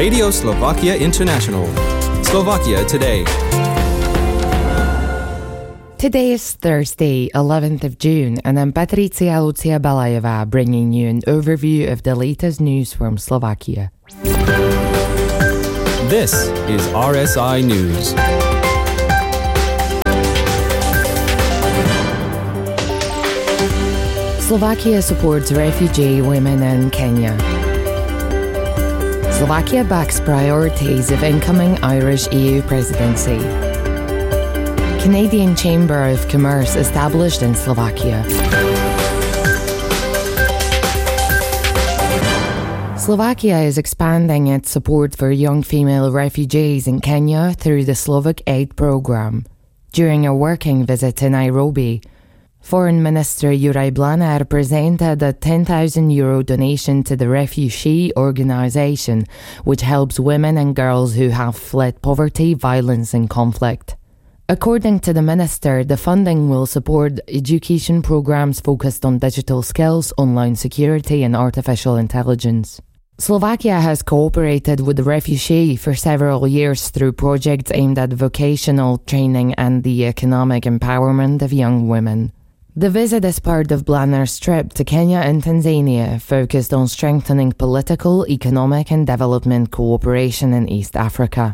Radio Slovakia International. Slovakia Today. Today is Thursday, 11th of June, and I'm Patricia Lucia Balajeva, bringing you an overview of the latest news from Slovakia. This is RSI News. Slovakia supports refugee women in Kenya. Slovakia backs priorities of incoming Irish EU presidency. Canadian Chamber of Commerce established in Slovakia. Slovakia is expanding its support for young female refugees in Kenya through the Slovak Aid Programme. During a working visit to Nairobi, Foreign Minister Juraj Blanár presented a €10,000 donation to the Refugee Organisation, which helps women and girls who have fled poverty, violence and conflict. According to the minister, the funding will support education programs focused on digital skills, online security and artificial intelligence. Slovakia has cooperated with the refugee for several years through projects aimed at vocational training and the economic empowerment of young women. The visit is part of Blanár's trip to Kenya and Tanzania, focused on strengthening political, economic and development cooperation in East Africa.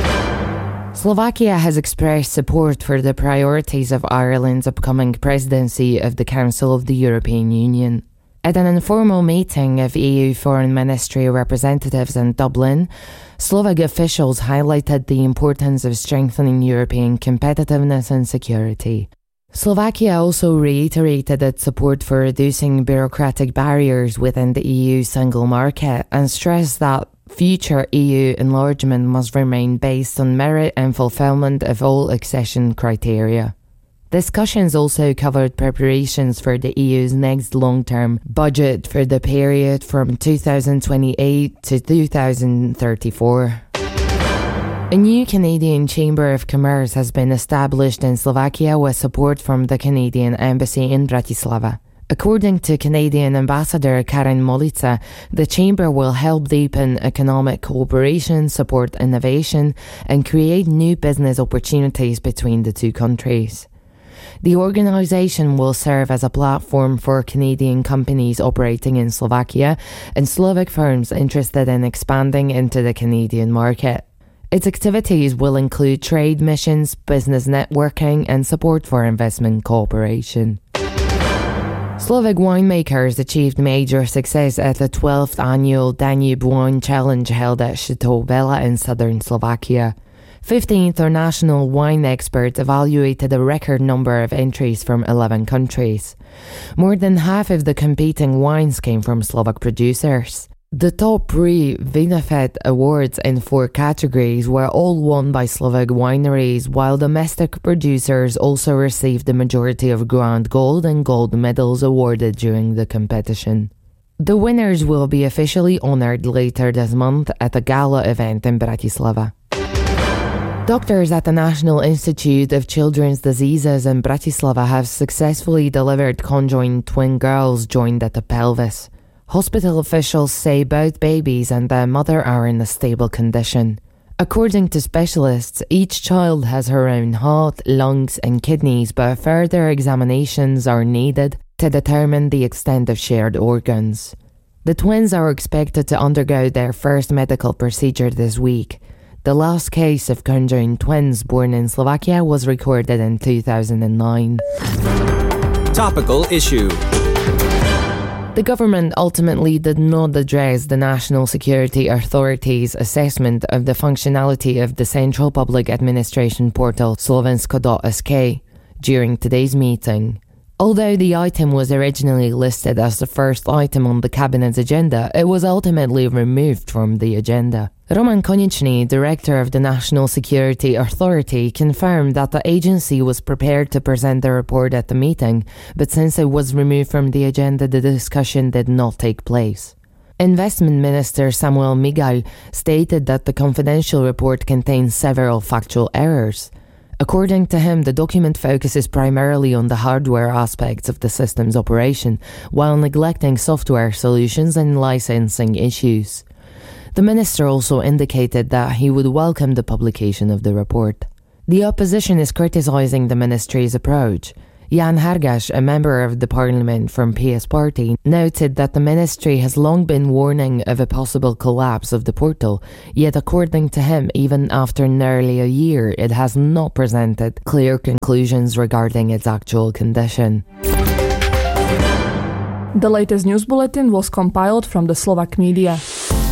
Slovakia has expressed support for the priorities of Ireland's upcoming presidency of the Council of the European Union. At an informal meeting of EU Foreign Ministry representatives in Dublin, Slovak officials highlighted the importance of strengthening European competitiveness and security. Slovakia also reiterated its support for reducing bureaucratic barriers within the EU single market and stressed that future EU enlargement must remain based on merit and fulfillment of all accession criteria. Discussions also covered preparations for the EU's next long-term budget for the period from 2028 to 2034. A new Canadian Chamber of Commerce has been established in Slovakia with support from the Canadian Embassy in Bratislava. According to Canadian Ambassador Karen Molica, the chamber will help deepen economic cooperation, support innovation, and create new business opportunities between the two countries. The organisation will serve as a platform for Canadian companies operating in Slovakia and Slovak firms interested in expanding into the Canadian market. Its activities will include trade missions, business networking, and support for investment cooperation. Slovak winemakers achieved major success at the 12th annual Danube Wine Challenge held at Chateau Bela in southern Slovakia. 50 international wine experts evaluated a record number of entries from 11 countries. More than half of the competing wines came from Slovak producers. The top 3 Vinofed awards in 4 categories were all won by Slovak wineries, while domestic producers also received the majority of grand gold and gold medals awarded during the competition. The winners will be officially honoured later this month at a gala event in Bratislava. Doctors at the National Institute of Children's Diseases in Bratislava have successfully delivered conjoined twin girls joined at the pelvis. Hospital officials say both babies and their mother are in a stable condition. According to specialists, each child has her own heart, lungs and kidneys, but further examinations are needed to determine the extent of shared organs. The twins are expected to undergo their first medical procedure this week. The last case of conjoined twins born in Slovakia was recorded in 2009. Topical issue. The government ultimately did not address the National Security Authority's assessment of the functionality of the Central Public Administration portal Slovensko.sk during today's meeting. Although the item was originally listed as the first item on the Cabinet's agenda, it was ultimately removed from the agenda. Roman Konieczny, director of the National Security Authority, confirmed that the agency was prepared to present the report at the meeting, but since it was removed from the agenda, the discussion did not take place. Investment Minister Samuel Migal stated that the confidential report contains several factual errors. According to him, the document focuses primarily on the hardware aspects of the system's operation, while neglecting software solutions and licensing issues. The minister also indicated that he would welcome the publication of the report. The opposition is criticising the ministry's approach. Jan Hargas, a member of the parliament from PS Party, noted that the ministry has long been warning of a possible collapse of the portal, yet according to him, even after nearly a year, it has not presented clear conclusions regarding its actual condition. The latest news bulletin was compiled from the Slovak media.